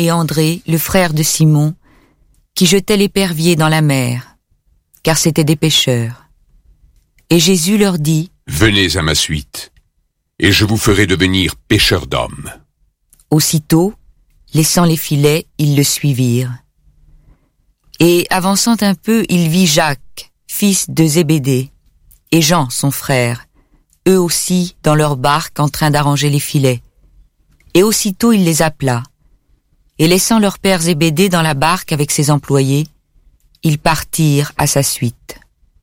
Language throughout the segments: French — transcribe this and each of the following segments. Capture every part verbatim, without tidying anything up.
et André, le frère de Simon, qui jetaient l'épervier dans la mer, car c'étaient des pêcheurs. Et Jésus leur dit, « Venez à ma suite, et je vous ferai devenir pêcheurs d'hommes. » Aussitôt, laissant les filets, ils le suivirent. Et avançant un peu, il vit Jacques, fils de Zébédée, et Jean, son frère, eux aussi dans leur barque en train d'arranger les filets. Et aussitôt il les appela. Et laissant leur père Zébédée dans la barque avec ses employés, ils partirent à sa suite.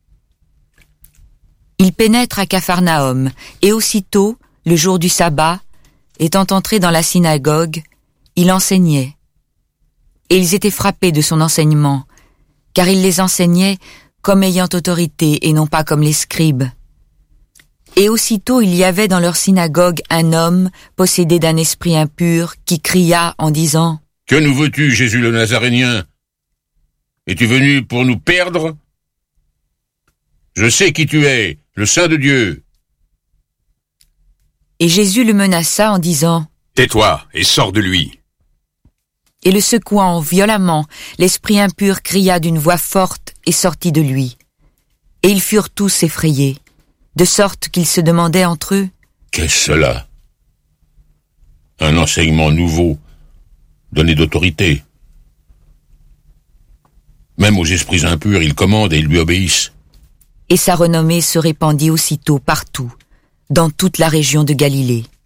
Il pénètre à Capharnaüm, et aussitôt, le jour du sabbat, étant entré dans la synagogue, il enseignait. Et ils étaient frappés de son enseignement, car il les enseignait comme ayant autorité et non pas comme les scribes. Et aussitôt il y avait dans leur synagogue un homme possédé d'un esprit impur qui cria en disant « Que nous veux-tu, Jésus le Nazarénien? Es-tu venu pour nous perdre? Je sais qui tu es, le Saint de Dieu. » Et Jésus le menaça en disant « Tais-toi et sors de lui. » Et le secouant violemment, l'esprit impur cria d'une voix forte et sortit de lui. Et ils furent tous effrayés, de sorte qu'ils se demandaient entre eux « Qu'est-ce cela? Un enseignement nouveau, donné d'autorité. Même aux esprits impurs, il commande et ils lui obéissent. » Et sa renommée se répandit aussitôt partout, dans toute la région de Galilée.